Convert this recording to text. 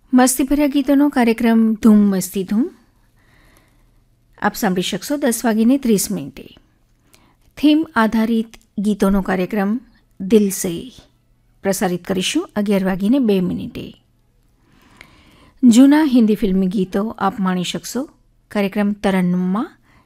મસ્તીભર્યા ગીતોનો કાર્યક્રમ ધૂમ મસ્તી ધૂમ આપ સાંભળી શકશો 10:30 થીમ આધારિત ગીતોનો કાર્યક્રમ દિલ સે પ્રસારિત કરીશું 11:02. જૂના હિન્દી ફિલ્મી ગીતો આપ માણી શકશો કાર્યક્રમ તરન્નુમમાં